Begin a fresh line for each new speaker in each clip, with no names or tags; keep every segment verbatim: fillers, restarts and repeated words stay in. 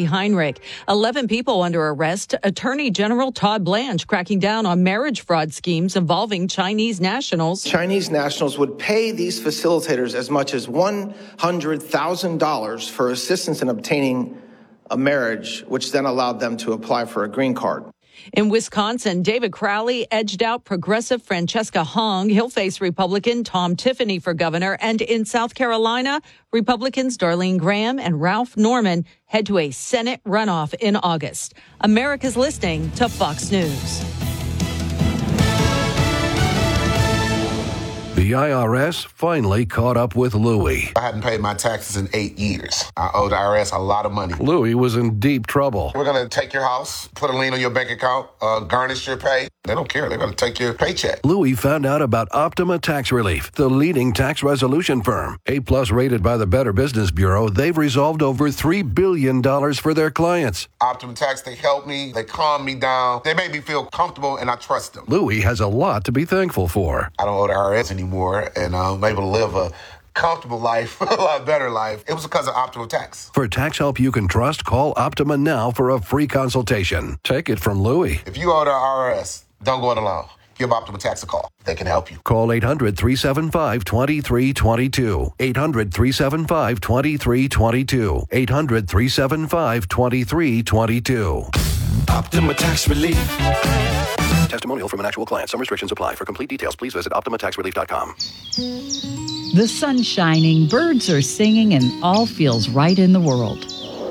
Heinrich. Eleven people under arrest. Attorney General Todd Blanche cracking down on marriage fraud schemes involving Chinese nationals.
Chinese nationals would pay these facilitators as much as one hundred thousand dollars for assistance in obtaining a marriage, which then allowed them to apply for a green card.
In Wisconsin, David Crowley edged out progressive Francesca Hong. He'll face Republican Tom Tiffany for governor. And in South Carolina, Republicans Darlene Graham and Ralph Norman head to a Senate runoff in August. America's listening to Fox News.
The I R S finally caught up with Louie.
I hadn't paid my taxes in eight years. I owed the I R S a lot of money.
Louie was in deep trouble.
We're going to take your house, put a lien on your bank account, uh, garnish your pay. They don't care. They're going to take your paycheck.
Louie found out about Optima Tax Relief, the leading tax resolution firm. A-plus rated by the Better Business Bureau, they've resolved over three billion dollars for their clients.
Optima Tax, they helped me. They calmed me down. They made me feel comfortable, and I trust them.
Louie has a lot to be thankful for.
I don't owe the I R S anymore, and I'm able to live a comfortable life, a lot better life. It was because of Optima Tax.
For tax help you can trust, call Optima now for a free consultation. Take it from Louie.
If you owe the I R S, don't go it alone. Give Optima Tax a call. They can help you.
Call eight hundred, three seven five, two three two two. eight hundred, three seven five, two three two two. eight hundred, three seven five, two three two two.
Optima Tax Relief.
Testimonial from an actual client. Some restrictions apply. For complete details, please visit optima tax relief dot com.
The sun's shining, birds are singing, and all feels right in the world.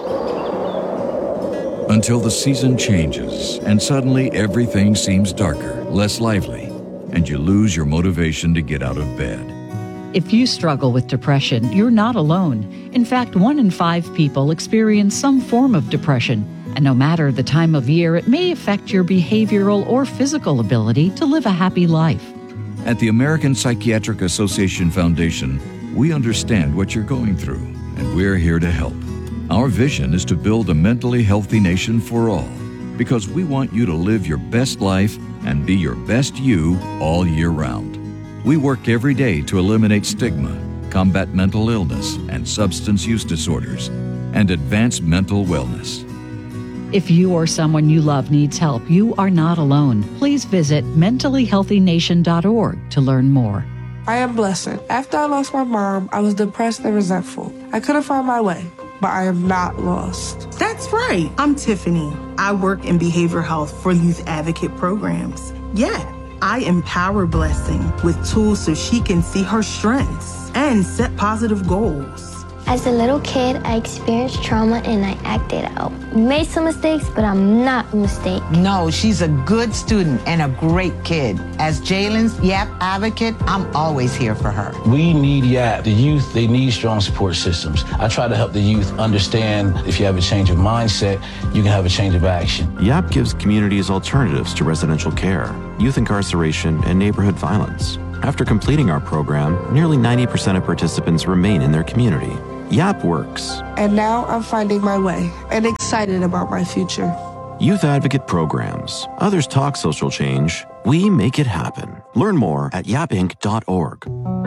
Until the season changes, and suddenly everything seems darker, less lively, and you lose your motivation to get out of bed.
If you struggle with depression, you're not alone. In fact, one in five people experience some form of depression. And no matter the time of year, it may affect your behavioral or physical ability to live a happy life.
At the American Psychiatric Association Foundation, we understand what you're going through, and we're here to help. Our vision is to build a mentally healthy nation for all, because we want you to live your best life and be your best you all year round. We work every day to eliminate stigma, combat mental illness and substance use disorders, and advance mental wellness.
If you or someone you love needs help, you are not alone. Please visit mentally healthy nation dot org to learn more.
I am Blessed. After I lost my mom, I was depressed and resentful. I couldn't find my way, but I am not lost.
That's right. I'm Tiffany. I work in behavioral health for youth advocate programs. Yeah, I empower Blessing with tools so she can see her strengths and set positive goals.
As a little kid, I experienced trauma and I acted out. Made some mistakes, but I'm not a mistake.
No, she's a good student and a great kid. As Jalen's YAP advocate, I'm always here for her.
We need YAP. The youth, they need strong support systems. I try to help the youth understand if you have a change of mindset, you can have a change of action.
YAP gives communities alternatives to residential care, youth incarceration, and neighborhood violence. After completing our program, nearly ninety percent of participants remain in their community. YAP works.
And now I'm finding my way and excited about my future.
Youth Advocate Programs. Others talk social change. We make it happen. Learn more at yap inc dot org.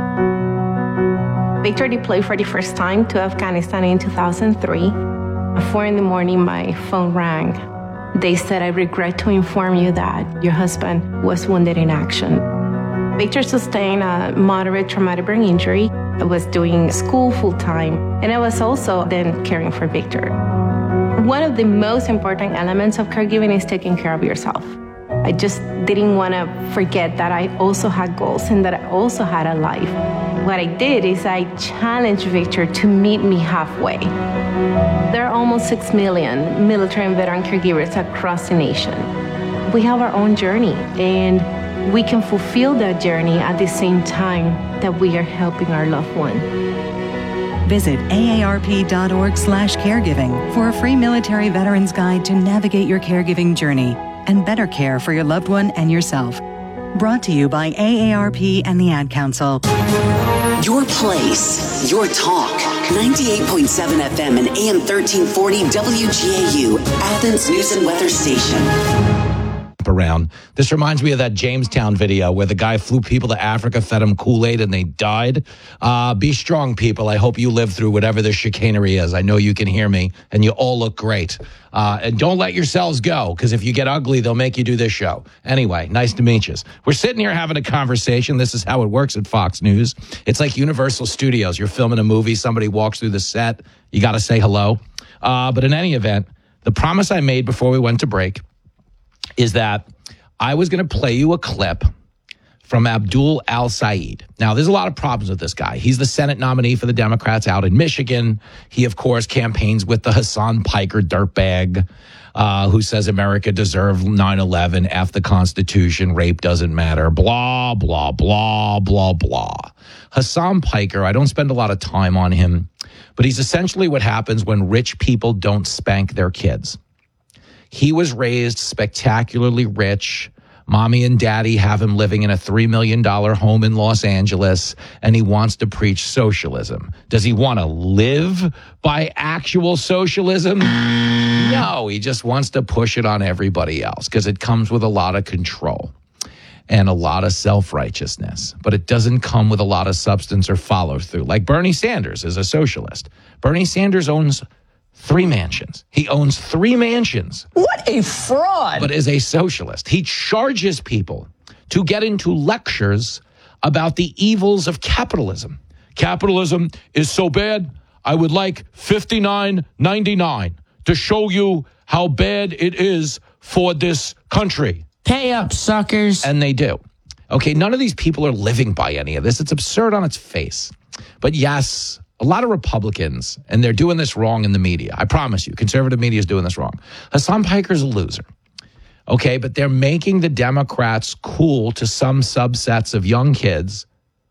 Victor deployed for the first time to Afghanistan in two thousand three. At four in the morning, my phone rang. They said, I regret to inform you that your husband was wounded in action. Victor sustained a moderate traumatic brain injury. I was doing school full-time, and I was also then caring for Victor. One of the most important elements of caregiving is taking care of yourself. I just didn't want to forget that I also had goals and that I also had a life. What I did is I challenged Victor to meet me halfway. There are almost six million military and veteran caregivers across the nation. We have our own journey, and we can fulfill that journey at the same time that we are helping our loved one.
Visit A A R P dot org slash caregiving for a free military veterans guide to navigate your caregiving journey and better care for your loved one and yourself. Brought to you by A A R P and the Ad Council.
Your place, your talk. ninety-eight point seven F M and A M thirteen forty W G A U, Athens News and Weather Station.
around. This reminds me of that Jamestown video where the guy flew people to Africa, fed them Kool-Aid, and they died. Uh, be strong, people. I hope you live through whatever this chicanery is. I know you can hear me, and you all look great. Uh, and don't let yourselves go, because if you get ugly, they'll make you do this show. Anyway, nice to meet you. We're sitting here having a conversation. This is how it works at Fox News. It's like Universal Studios. You're filming a movie. Somebody walks through the set. You got to say hello. Uh, but in any event, the promise I made before we went to break is that I was going to play you a clip from Abdul Al-Sayed. Now, there's a lot of problems with this guy. He's the Senate nominee for the Democrats out in Michigan. He, of course, campaigns with the Hassan Piker dirtbag, uh, who says America deserved nine eleven, F the Constitution, rape doesn't matter, blah, blah, blah, blah, blah. Hassan Piker, I don't spend a lot of time on him, but he's essentially what happens when rich people don't spank their kids. He was raised spectacularly rich. Mommy and daddy have him living in a three million dollars home in Los Angeles, and he wants to preach socialism. Does he want to live by actual socialism? No, he just wants to push it on everybody else because it comes with a lot of control and a lot of self-righteousness, but it doesn't come with a lot of substance or follow-through. Like Bernie Sanders is a socialist. Bernie Sanders owns three mansions. He owns three mansions.
What a fraud.
But is a socialist. He charges people to get into lectures about the evils of capitalism. Capitalism is so bad, I would like fifty-nine ninety-nine to show you how bad it is for this country.
Pay up, suckers.
And they do. Okay, none of these people are living by any of this. It's absurd on its face. But yes, a lot of Republicans, and they're doing this wrong in the media. I promise you, conservative media is doing this wrong. Hassan Piker's a loser. Okay, but they're making the Democrats cool to some subsets of young kids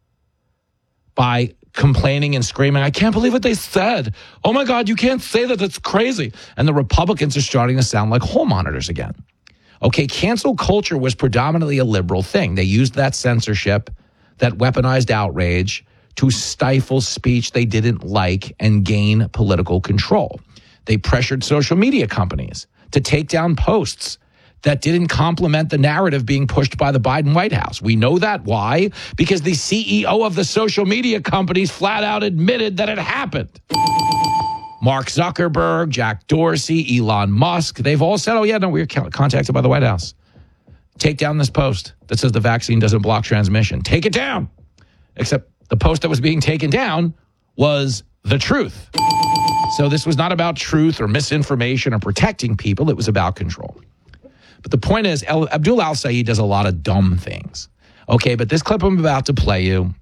by complaining and screaming, I can't believe what they said. Oh my God, you can't say that. That's crazy. And the Republicans are starting to sound like hall monitors again. Okay, cancel culture was predominantly a liberal thing. They used that censorship, that weaponized outrage, to stifle speech they didn't like and gain political control. They pressured social media companies to take down posts that didn't complement the narrative being pushed by the Biden White House. We know that. Why? Because the C E O of the social media companies flat out admitted that it happened. Mark Zuckerberg, Jack Dorsey, Elon Musk, they've all said, oh yeah, no, we were contacted by the White House. Take down this post that says the vaccine doesn't block transmission. Take it down. Except the post that was being taken down was the truth. So this was not about truth or misinformation or protecting people. It was about control. But the point is, El- Abdul Al-Sayed does a lot of dumb things. Okay, but this clip I'm about to play you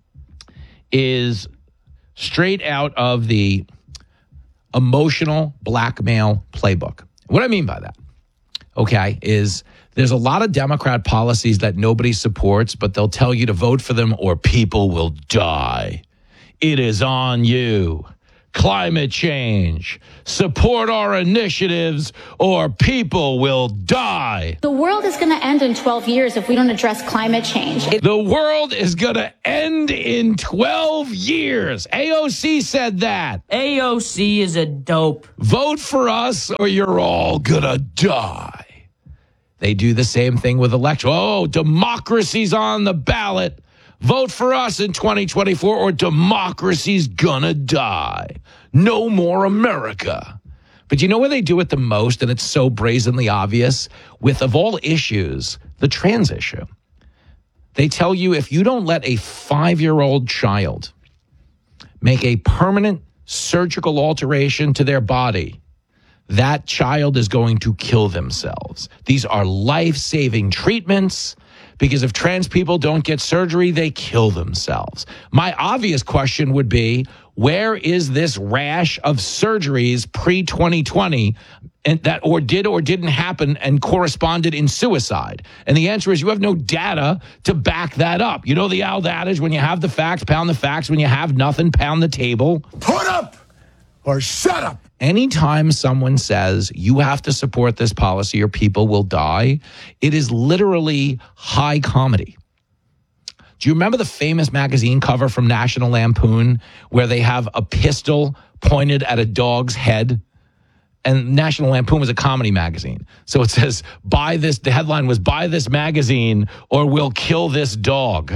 is straight out of the emotional blackmail playbook. What I mean by that, okay, is there's a lot of Democrat policies that nobody supports, but they'll tell you to vote for them or people will die. It is on you. Climate change. Support our initiatives or people will die.
The world is going to end in twelve years if we don't address climate change.
The world is going to end in twelve years. A O C said that.
A O C is a dope.
Vote for us or you're all going to die. They do the same thing with election. Oh, democracy's on the ballot. Vote for us in twenty twenty-four or democracy's gonna die. No more America. But you know where they do it the most, and it's so brazenly obvious? With, of all issues, the trans issue. They tell you if you don't let a five-year-old child make a permanent surgical alteration to their body, that child is going to kill themselves. These are life-saving treatments. Because if trans people don't get surgery, they kill themselves. My obvious question would be, where is this rash of surgeries pre twenty twenty and that or did or didn't happen and corresponded in suicide? And the answer is you have no data to back that up. You know the old adage, when you have the facts, pound the facts. When you have nothing, pound the table.
Put up or shut up.
Anytime someone says you have to support this policy or people will die, it is literally high comedy. Do you remember the famous magazine cover from National Lampoon where they have a pistol pointed at a dog's head And National Lampoon was a comedy magazine. So it says, buy this, the headline was, buy this magazine or we'll kill this dog.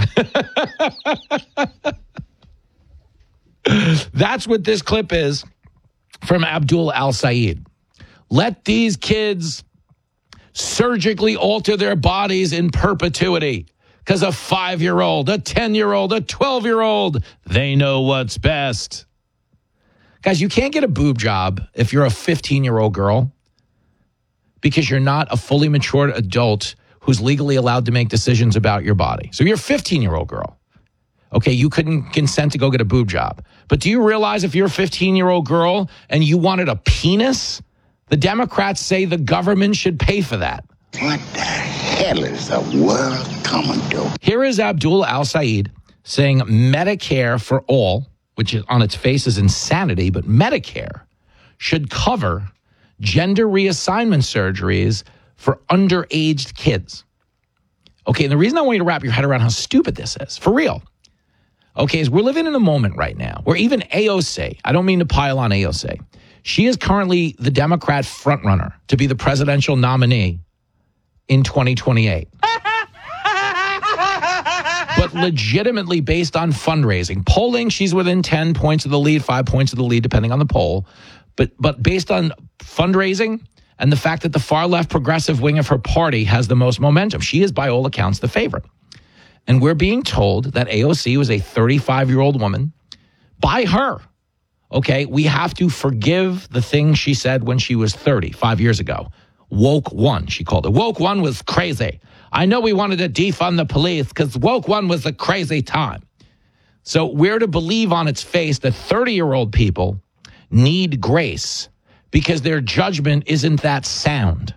That's what this clip is from Abdul Al-Sayed. Let these kids surgically alter their bodies in perpetuity because a five-year-old, a ten-year-old, a twelve-year-old, they know what's best. Guys, you can't get a boob job if you're a fifteen-year-old girl because you're not a fully matured adult who's legally allowed to make decisions about your body. So you're a fifteen-year-old girl. Okay, you couldn't consent to go get a boob job. But do you realize if you're a fifteen-year-old girl and you wanted a penis, the Democrats say the government should pay for that.
What the hell is the world coming to?
Here is Abdul Al-Sayed saying Medicare for all, which is on its face is insanity, but Medicare should cover gender reassignment surgeries for underaged kids. Okay, and the reason I want you to wrap your head around how stupid this is, for real, okay, is we're living in a moment right now where even A O C, I don't mean to pile on A O C, she is currently the Democrat frontrunner to be the presidential nominee in twenty twenty-eight. But legitimately based on fundraising. Polling, she's within ten points of the lead, five points of the lead, depending on the poll. But but based on fundraising and the fact that the far left progressive wing of her party has the most momentum, she is by all accounts the favorite. And we're being told that A O C was a thirty-five-year-old woman. By her, okay, we have to forgive the things she said when she was thirty, five years ago. Woke one, she called it. Woke one was crazy. I know we wanted to defund the police because woke one was a crazy time. So we're to believe on its face that thirty-year-old people need grace because their judgment isn't that sound.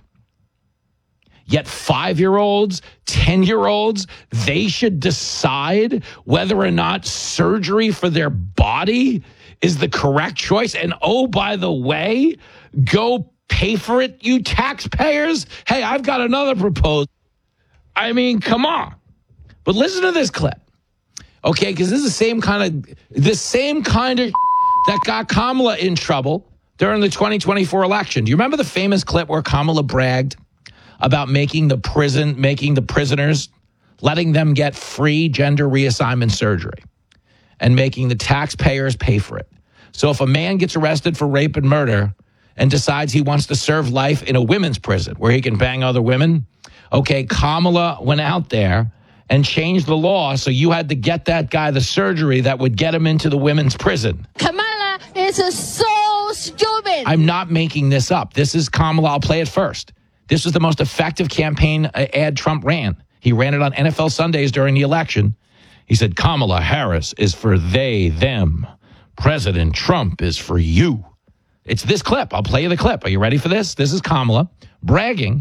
Yet five-year-olds, ten-year-olds, they should decide whether or not surgery for their body is the correct choice. And oh, by the way, go pay for it, you taxpayers. Hey, I've got another proposal. I mean, come on. But listen to this clip. Okay, because this is the same kind of the same kind of that got Kamala in trouble during the twenty twenty-four election. Do you remember the famous clip where Kamala bragged about making the prison, making the prisoners, letting them get free gender reassignment surgery and making the taxpayers pay for it? So if a man gets arrested for rape and murder and decides he wants to serve life in a women's prison where he can bang other women, okay, Kamala went out there and changed the law so you had to get that guy the surgery that would get him into the women's prison.
Kamala is so stupid.
I'm not making this up. This is Kamala. I'll play it first. This was the most effective campaign ad Trump ran. He ran it on N F L Sundays during the election. He said, Kamala Harris is for they, them. President Trump is for you. It's this clip. I'll play you the clip. Are you ready for this? This is Kamala bragging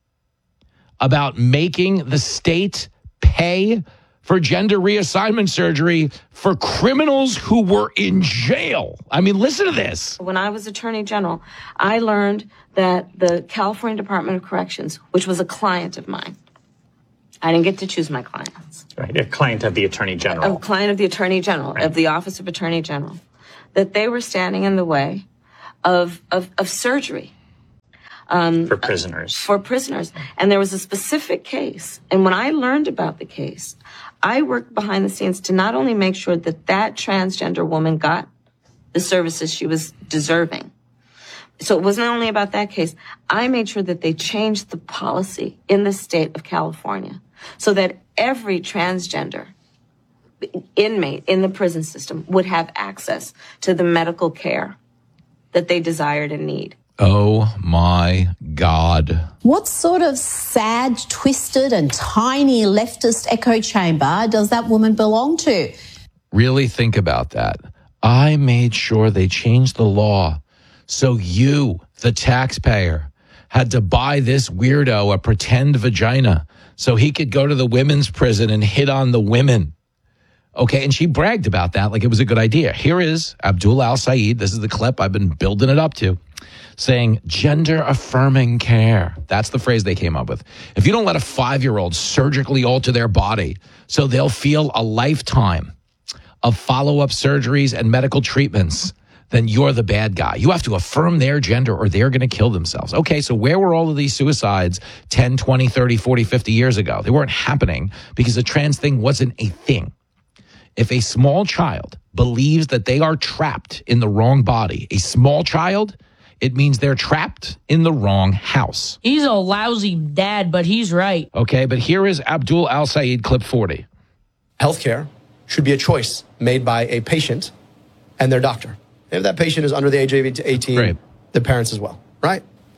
about making the state pay for gender reassignment surgery for criminals who were in jail. I mean, listen to this.
When I was Attorney General, I learned that the California Department of Corrections, which was a client of mine, I didn't get to choose my clients.
Right, a client of the Attorney General.
A client of the Attorney General, right. Of the Office of Attorney General, that they were standing in the way of of, of surgery. Um,
for prisoners.
For prisoners. And there was a specific case. And when I learned about the case, I worked behind the scenes to not only make sure that that transgender woman got the services she was deserving. So it wasn't only about that case. I made sure that they changed the policy in the state of California so that every transgender inmate in the prison system would have access to the medical care that they desired and need.
Oh, my God.
What sort of sad, twisted and tiny leftist echo chamber does that woman belong to?
Really think about that. I made sure they changed the law so you, the taxpayer, had to buy this weirdo a pretend vagina so he could go to the women's prison and hit on the women. Okay, and she bragged about that like it was a good idea. Here is Abdul Al-Sayed. This is the clip I've been building it up to. Saying gender-affirming care. That's the phrase they came up with. If you don't let a five-year-old surgically alter their body so they'll feel a lifetime of follow-up surgeries and medical treatments then you're the bad guy. You have to affirm their gender or they're going to kill themselves. Okay, so where were all of these suicides ten, twenty, thirty, forty, fifty years ago? They weren't happening because the trans thing wasn't a thing. If a small child believes that they are trapped in the wrong body, a small child, it means they're trapped in the wrong house.
He's a lousy dad, but he's right.
Okay, but here is Abdul Al-Sayed, clip forty.
Healthcare should be a choice made by a patient and their doctor. If that patient is under the age of eighteen, right. The parents as well, right?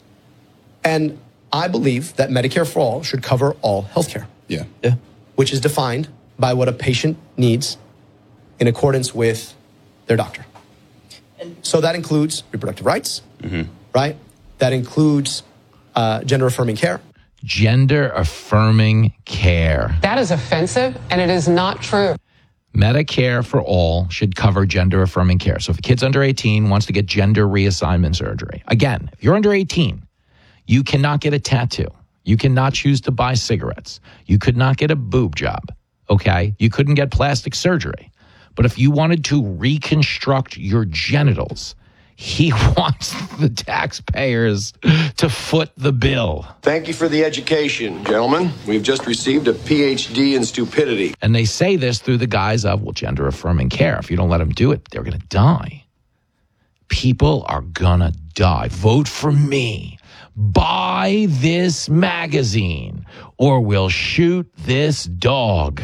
And I believe that Medicare for All should cover all healthcare.
Yeah.
Yeah. Which is defined by what a patient needs in accordance with their doctor. So that includes reproductive rights, mm-hmm. right? That includes uh, gender-affirming care.
Gender-affirming care.
That is offensive, and it is not true.
Medicare for All should cover gender-affirming care. So if a kid's under eighteen wants to get gender reassignment surgery, again, if you're under eighteen, you cannot get a tattoo. You cannot choose to buy cigarettes. You could not get a boob job, okay? You couldn't get plastic surgery. But if you wanted to reconstruct your genitals, he wants the taxpayers to foot the bill.
Thank you for the education, gentlemen. We've just received a P H D in stupidity.
And they say this through the guise of, well, gender-affirming care. If you don't let them do it, they're going to die. People are going to die. Vote for me. Buy this magazine, or we'll shoot this dog.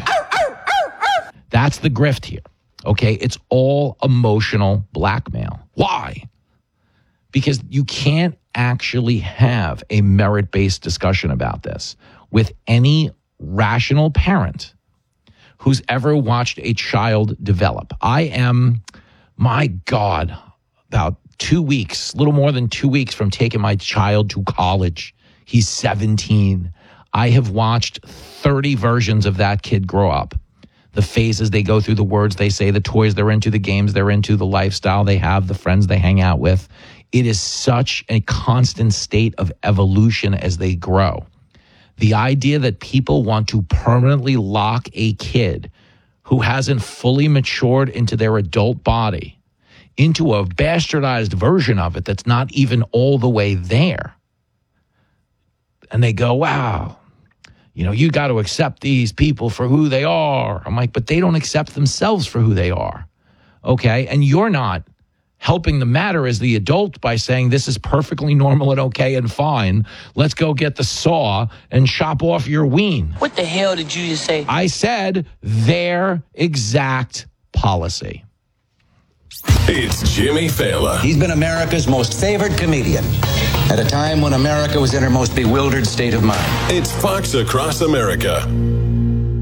That's the grift here. Okay, it's all emotional blackmail. Why? Because you can't actually have a merit-based discussion about this with any rational parent who's ever watched a child develop. I am, my God, about two weeks, a little more than two weeks from taking my child to college. He's seventeen. I have watched thirty versions of that kid grow up. The phases they go through, the words they say, the toys they're into, the games they're into, the lifestyle they have, the friends they hang out with. It is such a constant state of evolution as they grow. The idea that people want to permanently lock a kid who hasn't fully matured into their adult body into a bastardized version of it that's not even all the way there. And they go, wow, you know, you got to accept these people for who they are. I'm like, but they don't accept themselves for who they are. Okay. And you're not helping the matter as the adult by saying this is perfectly normal and okay and fine. Let's go get the saw and chop off your ween.
What the hell did you just say?
I said their exact policy.
It's Jimmy Fallon.
He's been America's most favored comedian at a time when America was in her most bewildered state of mind.
It's Fox Across America.